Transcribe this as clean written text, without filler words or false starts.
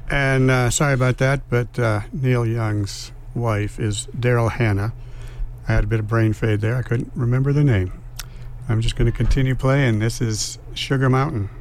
And sorry about that, but Neil Young's wife is Daryl Hannah. I had a bit of brain fade there. I couldn't remember the name. I'm just going to continue playing. This is Sugar Mountain.